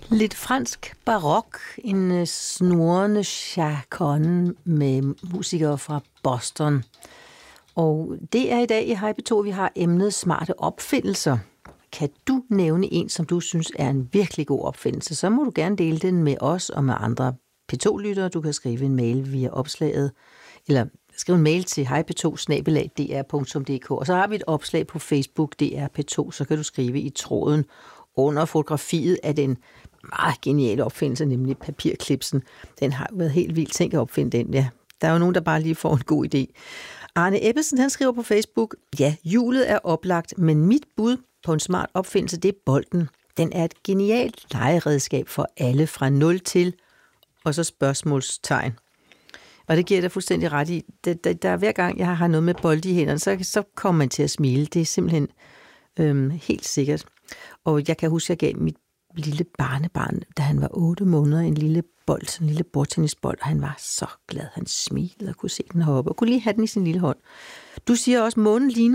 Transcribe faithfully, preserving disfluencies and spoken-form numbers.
Lidt fransk barok, en snurrende chaconne med musikere fra Boston. Og det er i dag i Hej P to, vi har emnet smarte opfindelser. Kan du nævne en, som du synes er en virkelig god opfindelse, så må du gerne dele den med os og med andre P to-lyttere. Du kan skrive en mail via opslaget, eller skriv en mail til hej p to bindestreg d r punktum d k. Og så har vi et opslag på Facebook, D R P to, så kan du skrive i tråden under fotografiet af den meget geniale opfindelse, nemlig papirklipsen. Den har jo været helt vildt. Tænk at opfinde den, ja. Der er jo nogen, der bare lige får en god idé. Arne Ebbesen, han skriver på Facebook, ja, hjulet er oplagt, men mit bud på en smart opfindelse, det er bolden. Den er et genialt legeredskab for alle fra nul til, og så spørgsmålstegn. Og det giver dig fuldstændig ret i. Der, der, der hver gang, jeg har noget med bolde i hænderne, så, så kommer man til at smile. Det er simpelthen øhm, helt sikkert. Og jeg kan huske, at jeg gav mit lille barnebarn, da han var otte måneder, en lille bold, sådan en lille bordtennisbold, og han var så glad. Han smilede og kunne se den heroppe, og kunne lige have den i sin lille hånd. Du siger også, at månen ligner